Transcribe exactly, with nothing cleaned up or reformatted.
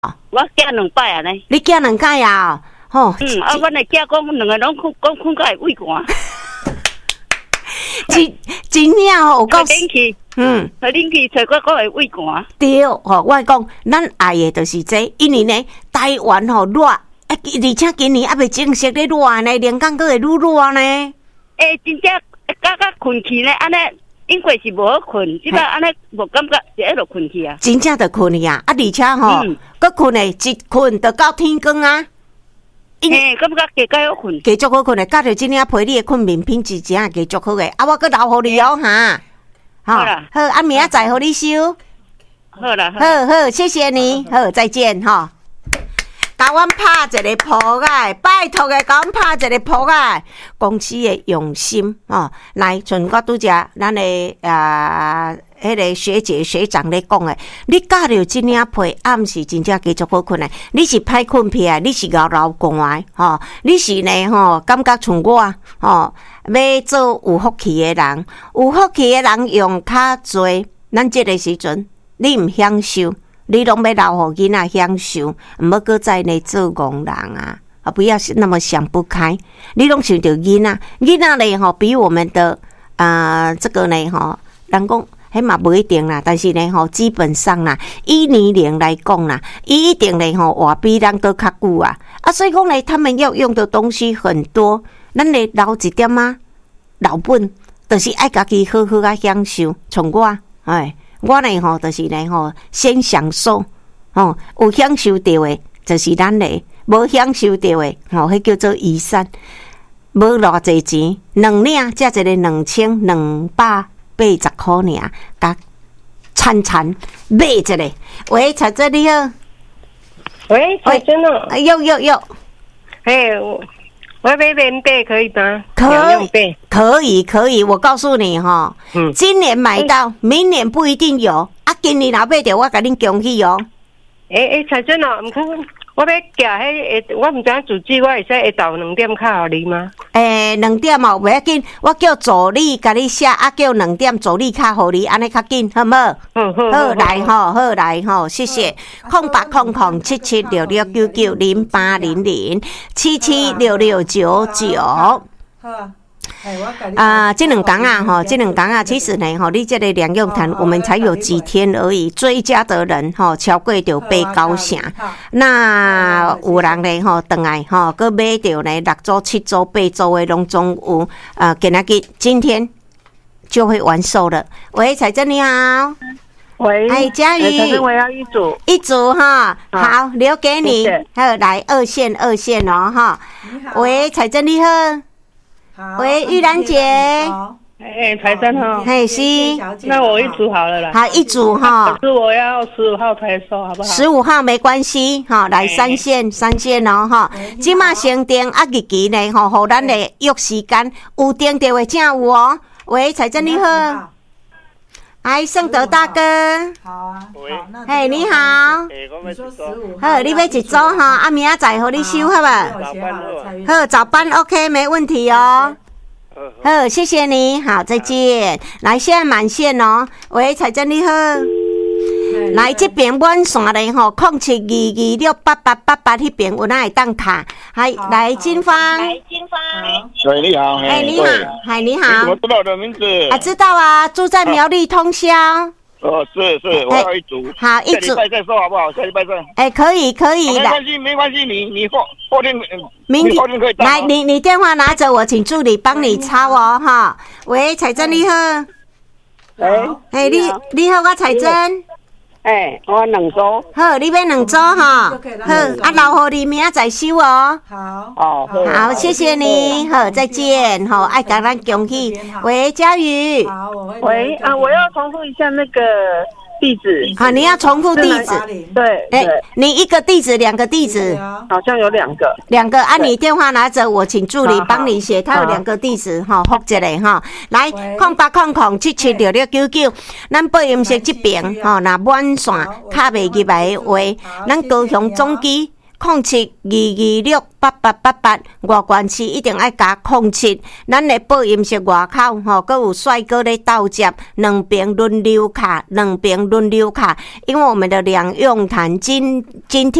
我寄两摆啊呢。 你寄两摆啊？吼， 嗯，啊，阮的囝讲两个拢困，讲困到会胃寒。 真真正吼，有够冷气，嗯，冷气吹过过会胃寒。 对，吼，我讲，咱爱的就是这，因为呢，台湾吼热，啊，而且今年还未正式咧热呢，连港佫会愈热呢。 诶，真正刚刚困去呢，安尼。因为是无好困，即摆安尼无感觉，是一路困去啊。 真正着困去啊！啊，而且吼，佮困诶，一困着到天光啊。 嘿，感觉加加好困， 加足好困诶，甲着今仔陪你诶困眠品质真系加足好诶。啊，我佮留互你哦哈。 好啦， 好，啊，明仔载互你收。 好啦， 好好，谢谢你，好，再见哈。甲阮拍一个扑啊！拜托个，甲阮拍一个扑啊！公司的用心哦，来，像我拄只咱的啊，迄个学姐学长咧讲的，你教着真领被暗时真正加足好困的，你是歹困起来，你是熬老寒吼，你是呢吼，感觉像我吼，要做有福气的人，有福气的人用较侪，咱这个时阵你毋享受。你拢要留互囡仔享受，毋要搁再呢做戆人啊！啊，不要那么想不开。你拢想着囡仔，囡仔呢吼，比我们的啊、呃、这个呢吼，人讲迄嘛不一定啦，但是呢吼，基本上啦，以年龄来讲啦，伊一定呢吼活比咱搁较久啊！啊，所以讲呢，他们要用的东西很多，咱来留一点啊，老本就是爱家己好好啊享受，像我哎。我呢吼，就是呢吼，先享受，吼有享受到的，就是咱的；无享受到的，吼，迄叫做遗产。无偌济钱，两领才一个两千两百八十块尔，甲惨惨买一个。喂，彩珍你好。 喂，彩珍哦。 哎呦呦呦， 嘿，我我要买棉被可以吗？ 可以，可以，可以。我告诉你哈，嗯，今年买到，欸、明年不一定有。啊，今年老买到，我甲恁恭喜哦。 诶、欸、诶，彩珍哦，毋可，我要寄迄个，我毋知影主机，我会使下昼两点敲互你吗？ 诶、欸，两点哦，袂要紧，我叫助理甲你写，啊，叫两点助理敲互你，安尼较紧，好唔好？ 好好好来吼，好来吼，谢谢。空八空空七七六六九九零八零零七七六六九九。啊，这两天啊，哈，这两天啊，其实呢，哈，你这个两用谈，我们才有几天而已，追加的人哈，超过就被高下。那有人呢，哈，等来哈，佮买到呢，六周、七周、八周的拢总有啊，给那个今天就会完售了。喂，彩珍你好。 喂， 哎，佳瑜， 彩珍我要一组， 一组哈，好，留给你。好，来二线，二线哦，哈。喂，彩珍你好。喂，玉兰姐， 哎，财神哈， 嘿是， 那我一组好了啦， 好一组哈， 可是我要十五号才收，好不好？ 十五号没关系哈，来三线三线哦哈，即马先订啊日期呢吼，互咱的约时间，有订到的正有哦。喂，财政你好。哎，盛德大哥， 好啊，好， 嘿，你好， 你说十五， 好，你要一组哈，啊，明仔载互你收好吧？好，早班 OK， 没问题哦。好，谢谢你，好，再见。来，现在满线哦。喂，彩珍你好。来这边阮线咧吼，空七二二六八八八八迄边有哪会当卡？嗨，来金芳。 来金芳。 喂，你好。 哎，你好，嗨，你好。 你怎么知道我的名字？ 啊，知道啊，住在苗栗通宵。 哦，是是，我要一组。 好，一组。 下礼拜再说好不好？下礼拜再。 哎，可以可以。 没关系没关系，你你后后天明天后天可以到。 来，你你电话拿着，我请助理帮你抄哦哈。喂，彩珍你好。 喂。 哎，你你好，我彩珍。 哎，我两组。 好，你买两组哈。好，啊，留互你明仔再收哦。 好。 哦， 好，谢谢你。好，再见。好，爱甲咱恭喜。喂，佳瑜。 好，我会。 喂啊，我要重复一下那个地址。 好，你要重复地址。 对。 哎，你一个地址，两个地址。 好像有两个。 两个，按你电话拿着，我请助理帮你写。他有两个地址哈，复一个哈。来，空八空空七七六六九九，咱播音室这边哈，那满线卡袂入来的话，咱高雄总机零七二二六八八八八，外关市一定爱加零七。咱的播音室外口吼，阁有帅哥咧斗接，两边轮流卡，两边轮流卡，因为我们的两用毯今今天。